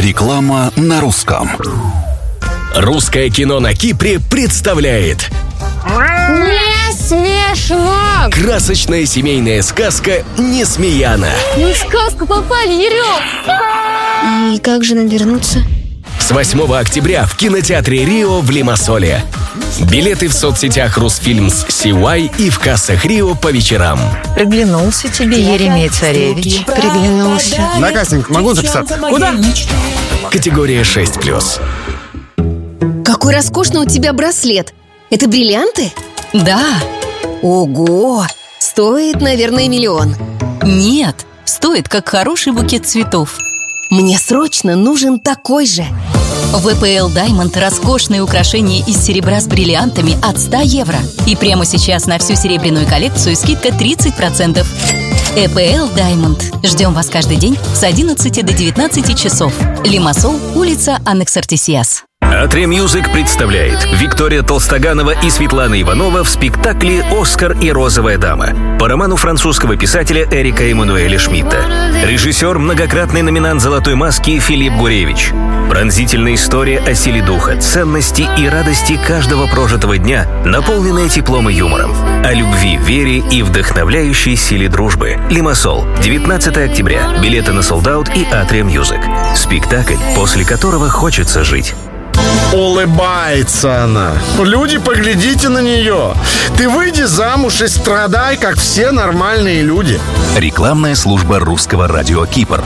Реклама на русском. Русское кино на Кипре представляет Не смешно! красочная семейная сказка «Несмеяна». Мы в сказку попали, Ерём! И как же нам вернуться? С 8 октября в кинотеатре Рио в Лимассоле. Билеты в соцсетях Русфильмс CY и в кассах Рио по вечерам. Приглянулся тебе Еремей Царевич. Приглянулся. На кастинг могу записаться? Куда? Категория 6+. Какой роскошный у тебя браслет. Это бриллианты? Да. Ого! Стоит, наверное, миллион. Нет, стоит как хороший букет цветов. Мне срочно нужен такой же. В EPL Diamond роскошные украшения из серебра с бриллиантами от 100 евро. И прямо сейчас на всю серебряную коллекцию скидка 30%. EPL Diamond. Ждем вас каждый день с 11 до 19 часов. Лимассол, улица Аннекс-Артисиас. А3 Music представляет Виктория Толстоганова и Светлана Иванова в спектакле «Оскар и розовая дама» по роману французского писателя Эрика Эммануэля Шмидта. Режиссер, многократный номинант «Золотой маски» Филипп Гуревич. Пронзительная история о силе духа, ценности и радости каждого прожитого дня, наполненная теплом и юмором. О любви, вере и вдохновляющей силе дружбы. Лимассол. 19 октября. Билеты на Sold-Out и А3 Music. Спектакль, после которого хочется жить. Улыбается она. Люди, поглядите на нее. Ты выйди замуж и страдай, как все нормальные люди. Рекламная служба русского радио Кипр.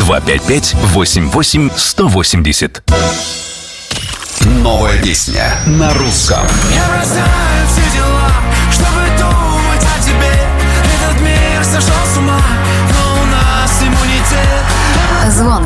255-88-180. Новая песня на русском. Я бросаю все дела, чтобы думать о тебе. Этот мир сошел с ума, но у нас иммунитет. Звон.